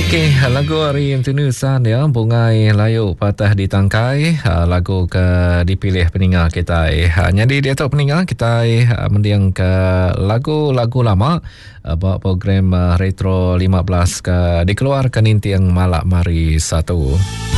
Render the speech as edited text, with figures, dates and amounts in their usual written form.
Okey, lagu hari yang tunusan ya, Bungai Layu Patah di Tangkai, lagu ke dipilih pendengar kita. Jadi dia tu pendengar kita mendiang ke lagu-lagu lama buat program Retro 15 ke dikeluarkan inti yang malak mari satu.